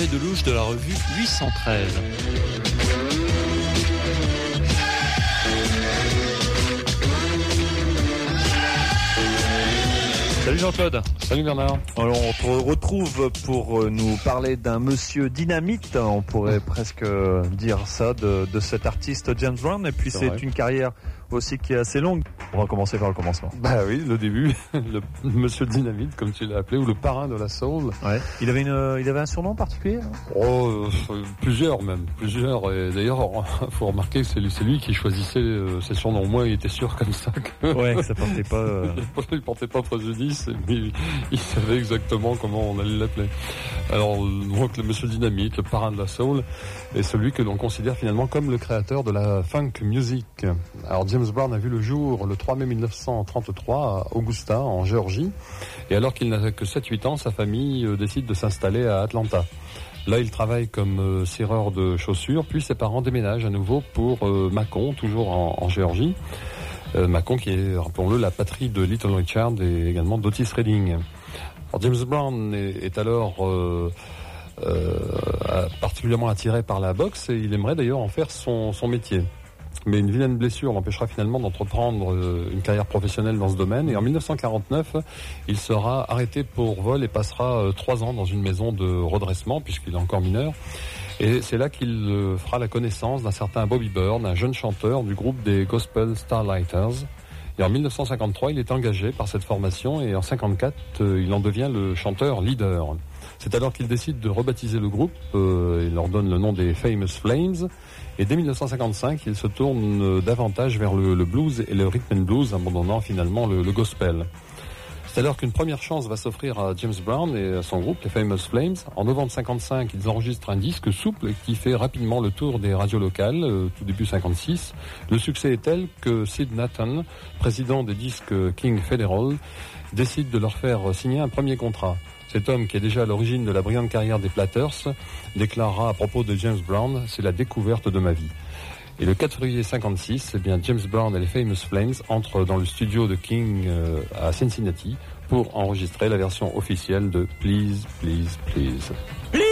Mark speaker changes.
Speaker 1: Hervé Delouche de la revue 813. Salut Jean-Claude.
Speaker 2: Salut Bernard.
Speaker 3: Alors on te retrouve pour nous parler d'un monsieur dynamite, on pourrait presque dire ça, de cet artiste James Brown, et puis c'est une carrière aussi qui est assez longue. On va commencer par le commencement.
Speaker 2: Bah oui, le début, le monsieur dynamite comme tu l'as appelé, ou le parrain de la soul.
Speaker 3: Ouais. Il avait un surnom particulier, hein?
Speaker 2: Plusieurs, et d'ailleurs faut remarquer que c'est lui qui choisissait ses surnoms. Moi il était sûr comme ça que
Speaker 3: ça portait pas
Speaker 2: il portait pas préjudice, mais il savait exactement comment on allait l'appeler. Alors donc le monsieur dynamite, le parrain de la soul, est celui que l'on considère finalement comme le créateur de la funk music. Alors James Brown a vu le jour le 3 mai 1933 à Augusta, en Géorgie, et alors qu'il n'a que 7-8 ans, sa famille décide de s'installer à Atlanta. Là, il travaille comme cireur de chaussures, puis ses parents déménagent à nouveau pour Macon, toujours en Géorgie. Macon qui est, rappelons-le, la patrie de Little Richard et également d'Otis Redding. Alors, James Brown est alors particulièrement attiré par la boxe, et il aimerait d'ailleurs en faire son métier. Mais une vilaine blessure l'empêchera finalement d'entreprendre une carrière professionnelle dans ce domaine. Et en 1949, il sera arrêté pour vol et passera 3 ans dans une maison de redressement, puisqu'il est encore mineur. Et c'est là qu'il fera la connaissance d'un certain Bobby Byrne, un jeune chanteur du groupe des Gospel Starlighters. Et en 1953, il est engagé par cette formation, et en 1954, il en devient le chanteur leader. C'est alors qu'il décide de rebaptiser le groupe, il leur donne le nom des Famous Flames, et dès 1955, il se tourne davantage vers le blues et le rhythm and blues, abandonnant finalement le gospel. C'est alors qu'une première chance va s'offrir à James Brown et à son groupe, les Famous Flames. En novembre 1955, ils enregistrent un disque souple qui fait rapidement le tour des radios locales, tout début 1956. Le succès est tel que Sid Nathan, président des disques King Federal, décide de leur faire signer un premier contrat. Cet homme, qui est déjà à l'origine de la brillante carrière des Platters, déclarera à propos de James Brown « C'est la découverte de ma vie ». Et le 4 février 1956, James Brown et les Famous Flames entrent dans le studio de King à Cincinnati pour enregistrer la version officielle de Please, Please, Please.